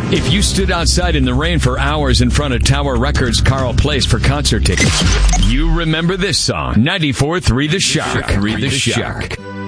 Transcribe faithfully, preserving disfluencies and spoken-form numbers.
If you stood outside in the rain for hours in front of Tower Records Carl Place for concert tickets, you remember this song. ninety-four point three The Shark. The Shark.